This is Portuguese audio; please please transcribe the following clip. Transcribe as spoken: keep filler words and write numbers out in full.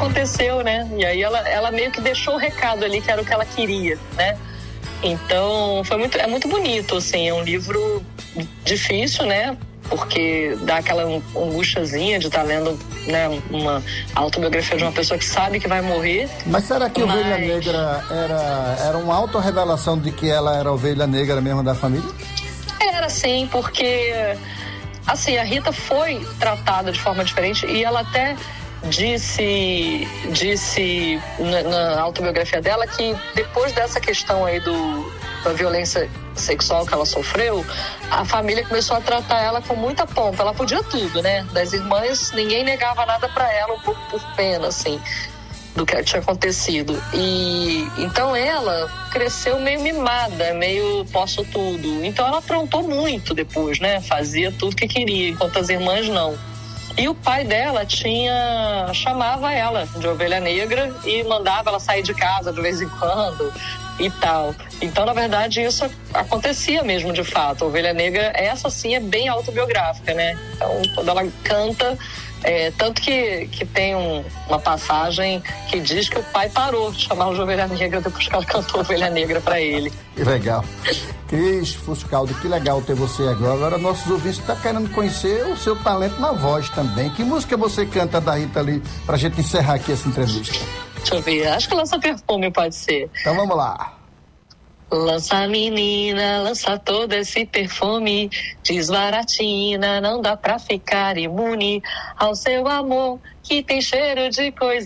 aconteceu, né? E aí ela, ela meio que deixou o recado ali, que era o que ela queria, né? Então, foi muito, é muito bonito, assim, é um livro difícil, né? Porque dá aquela angustiazinha de estar lendo, né, uma autobiografia de uma pessoa que sabe que vai morrer. Mas será que mas... Ovelha Negra era, era uma autorrevelação de que ela era a ovelha negra mesmo da família? Era sim, porque assim, a Rita foi tratada de forma diferente e ela até disse, disse na, na autobiografia dela que depois dessa questão aí do, da violência sexual que ela sofreu, a família começou a tratar ela com muita pompa. Ela podia tudo, né? Das irmãs, ninguém negava nada pra ela, um pouco por pena, assim, do que tinha acontecido. E então ela cresceu meio mimada, meio posso tudo. Então ela aprontou muito depois, né? Fazia tudo que queria, enquanto as irmãs não. E o pai dela tinha, chamava ela de ovelha negra e mandava ela sair de casa de vez em quando e tal. Então, na verdade, isso acontecia mesmo de fato. A Ovelha Negra, essa sim é bem autobiográfica, né? Então, quando ela canta, é, tanto que, que tem um, uma passagem que diz que o pai parou de chamá-la de Ovelha Negra depois que ela cantou Ovelha Negra para ele. Que legal. Cris Fuscaldo, que legal ter você agora. Agora nossos ouvintes estão querendo conhecer o seu talento na voz também. Que música você canta da Rita ali pra gente encerrar aqui essa entrevista? Deixa eu ver, acho que Lança Perfume pode ser. Então vamos lá. Lança menina, lança todo esse perfume, desbaratina, não dá pra ficar imune ao seu amor que tem cheiro de coisa